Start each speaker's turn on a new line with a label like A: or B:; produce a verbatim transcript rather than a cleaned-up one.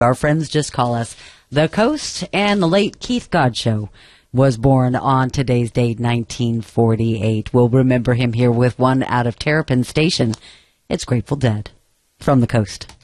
A: Our friends just call us The Coast, and the late Keith Godchaux was born on today's date, nineteen forty-eight. We'll remember him here with one out of Terrapin Station. It's Grateful Dead from The Coast.